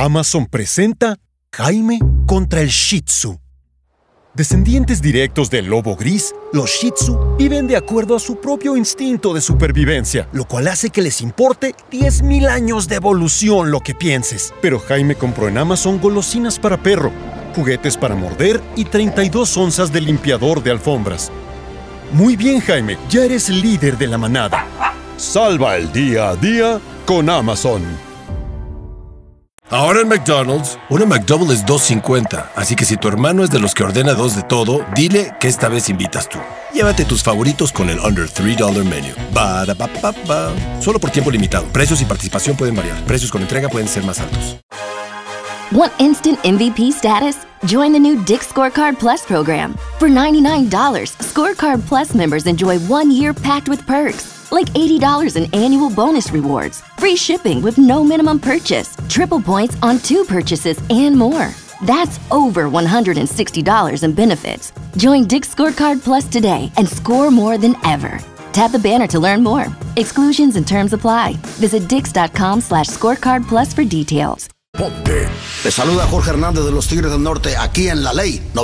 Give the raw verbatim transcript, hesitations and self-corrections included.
Amazon presenta Jaime contra el Shih Tzu. Descendientes directos del lobo gris, los Shih Tzu viven de acuerdo a su propio instinto de supervivencia, lo cual hace que les importe diez mil años de evolución lo que pienses. Pero Jaime compró en Amazon golosinas para perro, juguetes para morder y treinta y dos onzas de limpiador de alfombras. Muy bien, Jaime, ya eres líder de la manada. Salva el día a día con Amazon. Ahora en McDonald's, una McDouble es dos cincuenta, así que si tu hermano es de los que ordena dos de todo, dile que esta vez invitas tú. Llévate tus favoritos con el Under three dollar Menu. Ba-da-ba-ba-ba. Solo por tiempo limitado. Precios y participación pueden variar. Precios con entrega pueden ser más altos. Want instant M V P status? Join the new Dick's Scorecard Plus program. For ninety-nine dollars, Scorecard Plus members enjoy one year packed with perks, like eighty dollars in annual bonus rewards, free shipping with no minimum purchase, triple points on two purchases, and more. That's over one hundred sixty dollars in benefits. Join Dick's Scorecard Plus today and score more than ever. Tap the banner to learn more. Exclusions and terms apply. Visit dix.com slash scorecard plus for details. Ponte. Te saluda Jorge Hernández de los Tigres del Norte, aquí en La Ley